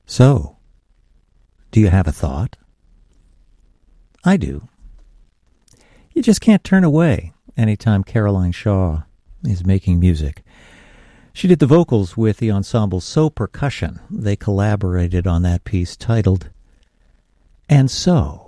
So, do you have a thought? I do. You just can't turn away anytime Caroline Shaw is making music. She did the vocals with the ensemble So Percussion. They collaborated on that piece titled And So.